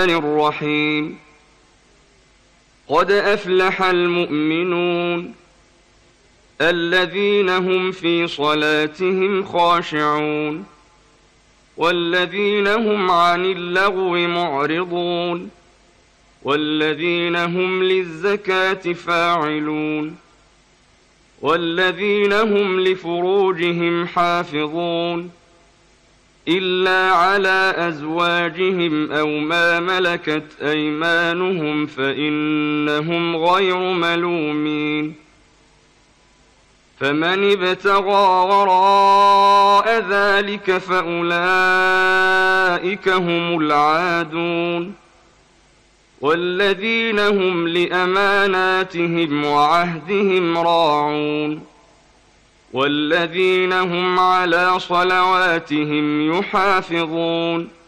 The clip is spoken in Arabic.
الرحمن الرحيم قد أفلح المؤمنون الذين هم في صلاتهم خاشعون والذين هم عن اللغو معرضون والذين هم للزكاة فاعلون والذين هم لفروجهم حافظون إلا على أزواجهم أو ما ملكت أيمانهم فإنهم غير ملومين فمن ابتغى وراء ذلك فأولئك هم العادون والذين هم لأماناتهم وعهدهم راعون والذين هم على صلواتهم يحافظون